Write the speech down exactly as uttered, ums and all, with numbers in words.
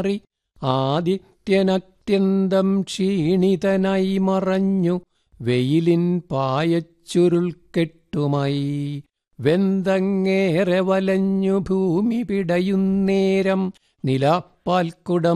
മാറി ആദിത്യനത്യന്തം ക്ഷീണിതനായി മറഞ്ഞു വെയിലിൻ പായച്ചുരുൾക്കെട്ടുമായി വെന്തങ്ങേറെ വലഞ്ഞു ഭൂമി പിടയുന്നേരം നിലാപ്പാൽക്കുടം